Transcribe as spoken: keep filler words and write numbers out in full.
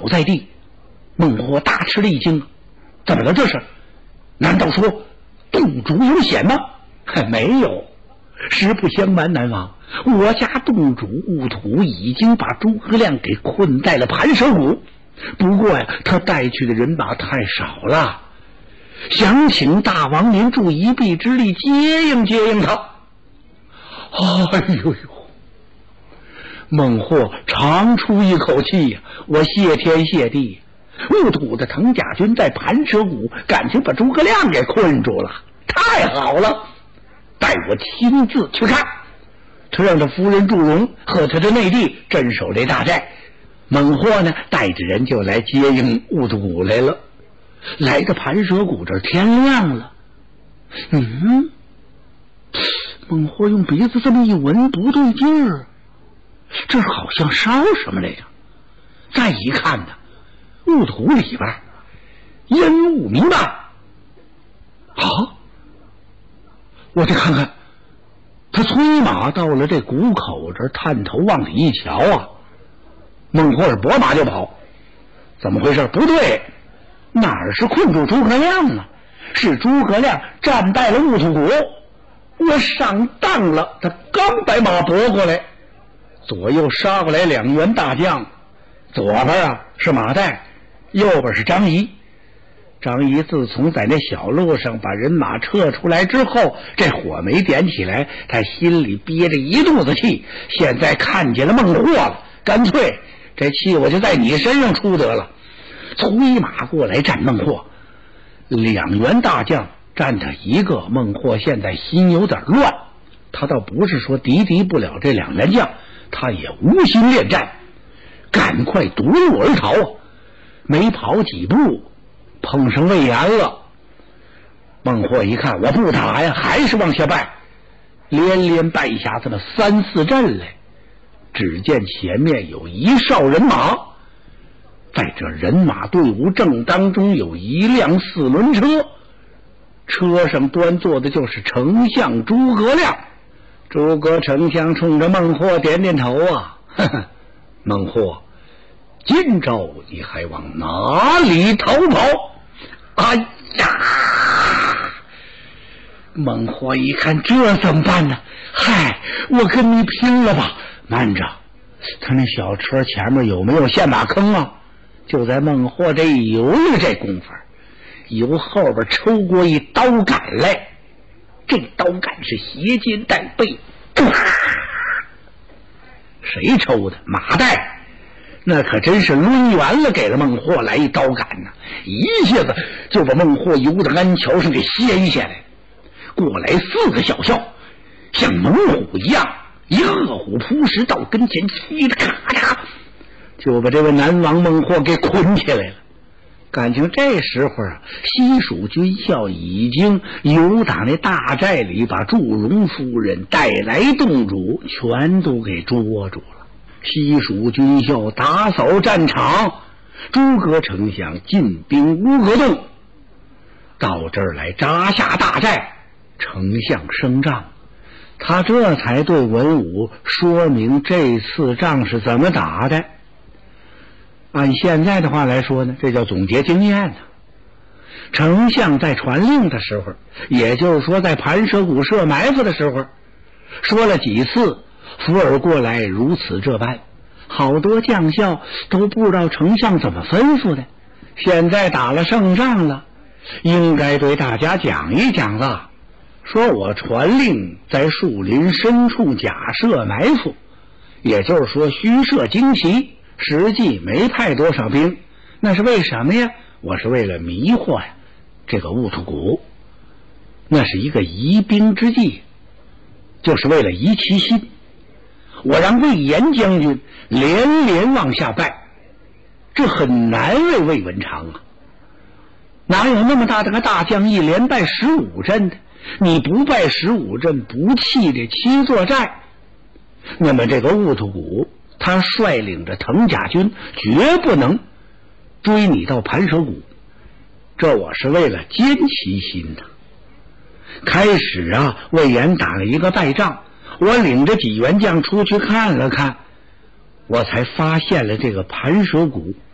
倒在地。孟获大吃了一惊，怎么了这是？难道说洞主有险吗？没有，实不相瞒南王，我家洞主兀土已经把诸葛亮给困在了盘蛇谷，不过呀，他带去的人马太少了，想请大王您助一臂之力接应接应他。哎呦呦！孟获长出一口气呀，我谢天谢地，兀土的藤甲军在盘蛇谷感情把诸葛亮给困住了，太好了，带我亲自去看。他让他夫人祝融和他的内弟镇守这大寨，孟获呢带着人就来接应兀土来了。来到盘蛇谷这儿，天亮了。嗯，孟获用鼻子这么一闻，不对劲儿，这好像烧什么了呀？再一看呢，兀土里边烟雾弥漫。好，我得看看。他催马到了这谷口这儿，探头往里一瞧啊，孟获是拨马就跑。怎么回事？不对，哪儿是困住诸葛亮啊？是诸葛亮战败了兀土谷，我上当了。他刚把马拨过来，左右杀过来两员大将，左边啊是马岱，右边是张仪。张仪自从在那小路上把人马撤出来之后，这火没点起来，他心里憋着一肚子气，现在看见了孟获了，干脆这气我就在你身上出得了。催马过来战孟获，两员大将战他一个，孟获现在心有点乱，他倒不是说敌敌不了这两员将，他也无心恋战，赶快夺路而逃啊！没跑几步，碰上魏延了。孟获一看我不打呀，还是往下败，连连败下这么三四阵来。只见前面有一哨人马，在这人马队伍正当中有一辆四轮车，车上端坐的就是丞相诸葛亮。诸葛丞相冲着孟获点点头啊，呵呵，孟获，今朝你还往哪里逃跑？哎呀！孟获一看这怎么办呢？嗨，我跟你拼了吧！慢着，他那小车前面有没有陷马坑啊？就在孟获这一犹豫这功夫，由后边抽过一刀杆来，这刀杆是斜肩带背，谁抽的？马岱，那可真是抡圆了给了孟获来一刀杆呢，一下子就把孟获由到鞍桥上给掀下来。过来四个小校，像猛虎一样，一恶虎扑食到跟前，嘁的咔嚓就把这位南王孟获给捆起来了。感情这时候啊，西蜀军校已经由打那大寨里把祝融夫人带来洞主全都给捉住了。西蜀军校打扫战场，诸葛丞相进兵乌合洞，到这儿来扎下大寨，丞相升帐，他这才对文武说明这次仗是怎么打的。按现在的话来说呢，这叫总结经验呢。丞相在传令的时候，也就是说在盘蛇谷设埋伏的时候，说了几次伏尔过来如此这般，好多将校都不知道丞相怎么吩咐的。现在打了胜仗了，应该对大家讲一讲了，说我传令在树林深处假设埋伏，也就是说虚设旌旗，实际没派多少兵，那是为什么呀？我是为了迷惑呀这个兀土谷，那是一个疑兵之计，就是为了移其心。我让魏延将军连连往下拜，这很难为魏文长啊，哪有那么大的个大将一连败十五阵的？你不败十五阵，不弃这七座寨，那么这个兀土谷他率领着藤甲军绝不能追你到盘蛇谷，这我是为了坚其心的。开始啊，魏延打了一个败仗，我领着几员将出去看了看，我才发现了这个盘蛇谷